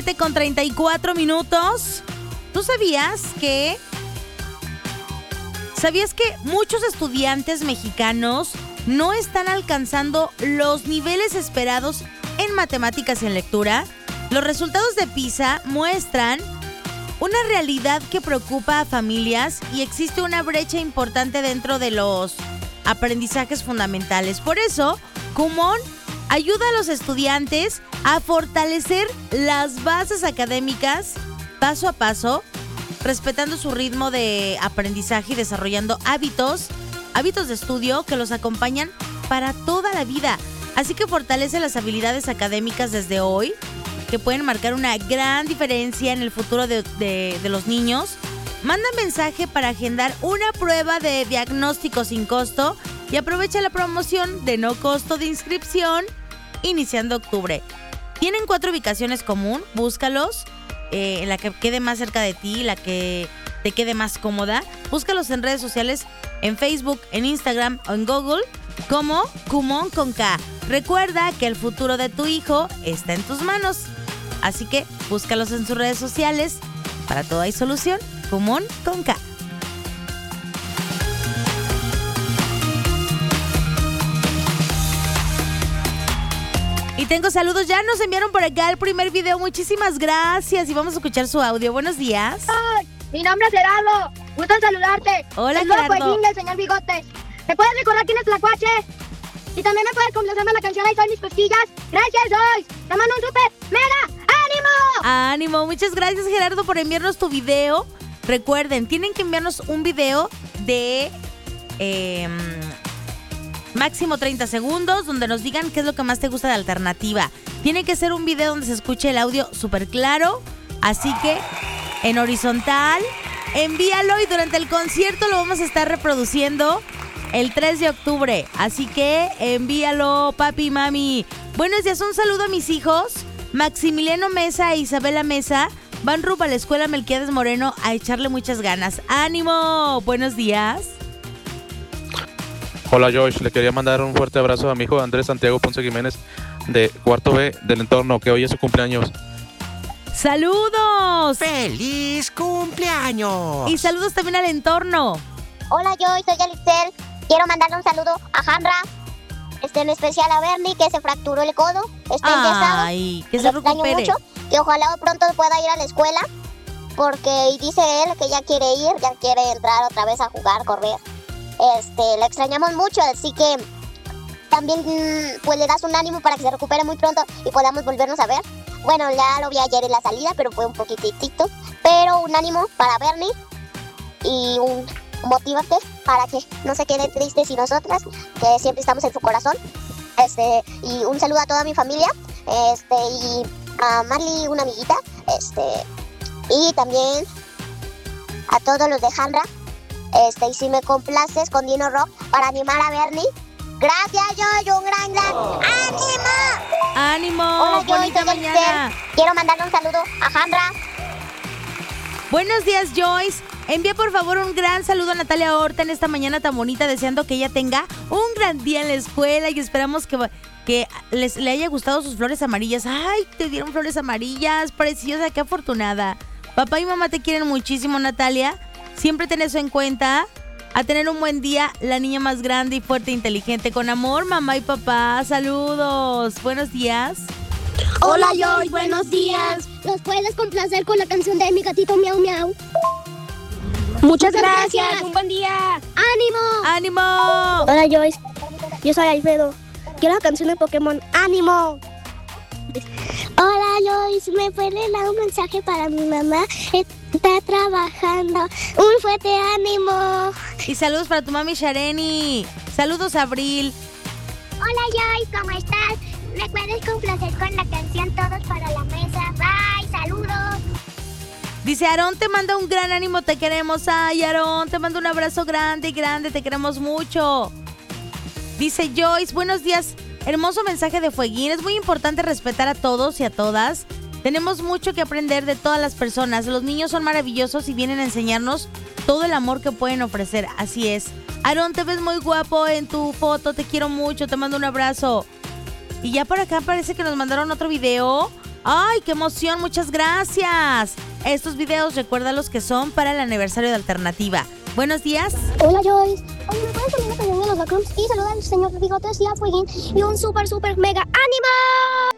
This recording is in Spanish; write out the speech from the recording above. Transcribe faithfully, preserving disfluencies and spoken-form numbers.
Con treinta y cuatro minutos. ¿Tú sabías que ¿Sabías que muchos estudiantes mexicanos no están alcanzando los niveles esperados en matemáticas y en lectura? Los resultados de PISA muestran una realidad que preocupa a familias y existe una brecha importante dentro de los aprendizajes fundamentales. Por eso, Kumon ayuda a los estudiantes a fortalecer las bases académicas paso a paso, respetando su ritmo de aprendizaje y desarrollando hábitos, hábitos de estudio que los acompañan para toda la vida. Así que fortalece las habilidades académicas desde hoy, que pueden marcar una gran diferencia en el futuro de, de, de los niños. Manda mensaje para agendar una prueba de diagnóstico sin costo y aprovecha la promoción de no costo de inscripción iniciando octubre. Tienen cuatro ubicaciones común, búscalos, eh, la que quede más cerca de ti, la que te quede más cómoda. Búscalos en redes sociales, en Facebook, en Instagram o en Google como Kumon con K. Recuerda que el futuro de tu hijo está en tus manos. Así que búscalos en sus redes sociales. Para todo hay solución. Kumon con K. Y tengo saludos, ya nos enviaron por acá el primer video, muchísimas gracias y vamos a escuchar su audio. Buenos días. Ay, mi nombre es Gerardo, gusto en saludarte. Hola, el Gerardo. Fueguín del señor Bigotes. ¿Me puedes recordar quién es Tlacuache? Y también me puedes complacerme la canción Ahí son mis costillas. Gracias, Joyce. Te mando un súper mega ánimo. Ánimo, muchas gracias, Gerardo, por enviarnos tu video. Recuerden, tienen que enviarnos un video de eh, máximo treinta segundos donde nos digan qué es lo que más te gusta de Alternativa. Tiene que ser un video donde se escuche el audio súper claro, así que en horizontal, envíalo y durante el concierto lo vamos a estar reproduciendo el tres de octubre, así que envíalo, papi y mami. Buenos días, un saludo a mis hijos, Maximiliano Mesa e Isabela Mesa. Van rumbo a la escuela Melquiades Moreno a echarle muchas ganas. ¡Ánimo! Buenos días. Hola Joyce, le quería mandar un fuerte abrazo a mi hijo Andrés Santiago Ponce Jiménez de cuarto B del entorno, que hoy es su cumpleaños. ¡Saludos! ¡Feliz cumpleaños! Y saludos también al entorno. Hola Joyce, soy Alixel. Quiero mandarle un saludo a Jandra, este, en especial a Bernie, que se fracturó el codo, está enyesado. Ay, que Lo se extraño recupere. mucho, y ojalá pronto pueda ir a la escuela, porque dice él que ya quiere ir, ya quiere entrar otra vez a jugar, correr. Este, la extrañamos mucho, así que también pues le das un ánimo para que se recupere muy pronto y podamos volvernos a ver. Bueno, ya lo vi ayer en la salida, pero fue un poquitito. Pero un ánimo para Bernie y un motívate para que no se queden tristes y nosotras, que siempre estamos en su corazón. Este, y un saludo a toda mi familia, este, y a Marley, una amiguita, este, y también a todos los de Jandra. Este, y si me complaces con Dino Rock para animar a Bernie. Gracias, Joy, un gran, gran ánimo. ¡Ánimo! Hola, Joy, Bonita soy mañana. Alister. Quiero mandarle un saludo a Jandra. Buenos días, Joyce. Envía por favor un gran saludo a Natalia Horta en esta mañana tan bonita, deseando que ella tenga un gran día en la escuela y esperamos que, que les, le haya gustado sus flores amarillas. ¡Ay, te dieron flores amarillas! Preciosa, qué afortunada. Papá y mamá te quieren muchísimo, Natalia. Siempre ten eso en cuenta. A tener un buen día, la niña más grande y fuerte e inteligente. Con amor, mamá y papá. Saludos. Buenos días. Hola, Joyce, buenos días. ¿Nos puedes complacer con la canción de mi gatito Miau Miau? Muchas gracias. Un buen día. ¡Ánimo! ¡Ánimo! Hola, Joyce. Yo soy Alfredo. Quiero la canción de Pokémon. ¡Ánimo! Hola, Joyce. ¿Me puedes dar un mensaje para mi mamá? Está trabajando. Un fuerte ánimo. Y saludos para tu mami Shareni. Saludos, Abril. Hola, Joyce, ¿cómo estás? ¿Me puedes complacer con la canción Todos para la Mesa? Bye, saludos. Dice Aarón, te manda un gran ánimo, te queremos. Ay, Aarón, te mando un abrazo grande, grande, te queremos mucho. Dice Joyce, buenos días. Hermoso mensaje de Fueguín. Es muy importante respetar a todos y a todas. Tenemos mucho que aprender de todas las personas. Los niños son maravillosos y vienen a enseñarnos todo el amor que pueden ofrecer. Así es. Aarón, te ves muy guapo en tu foto. Te quiero mucho. Te mando un abrazo. Y ya por acá parece que nos mandaron otro video ¡Ay, qué emoción! Muchas gracias. Estos videos, recuérdalos que son para el aniversario de Alternativa. Buenos días. Hola Joyce. Oye, ¿me puedes poner la canción de los Backrooms y saludar al señor Bigotes y a Fueguín y un súper, súper mega ánimo?